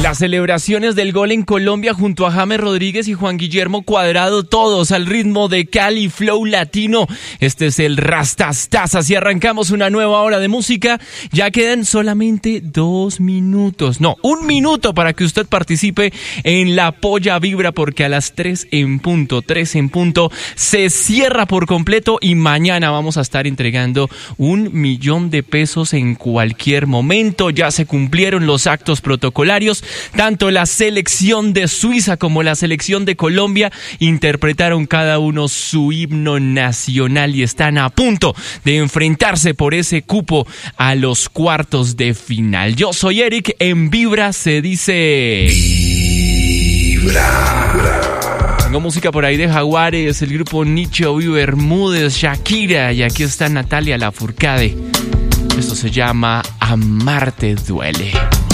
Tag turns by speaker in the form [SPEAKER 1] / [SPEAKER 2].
[SPEAKER 1] Las celebraciones del gol en Colombia junto a James Rodríguez y Juan Guillermo Cuadrado, todos al ritmo de Cali Flow Latino. Este es el Rastastas, así arrancamos una nueva hora de música. Ya quedan solamente 2 minutos, no, 1 minuto para que usted participe en La Polla Vibra, porque a las 3 en punto, se cierra por completo y mañana vamos a estar entregando 1 millón de pesos en cualquier momento. Ya se cumplieron los actos protocolarios. Tanto la selección de Suiza como la selección de Colombia interpretaron cada uno su himno nacional y están a punto de enfrentarse por ese cupo a los cuartos de final. Yo soy Eric, en Vibra se dice... Vibra. Tengo música por ahí de Jaguares, el grupo Nicho, Bermúdez, Shakira, y aquí está Natalia Lafourcade. Esto se llama Amarte Duele.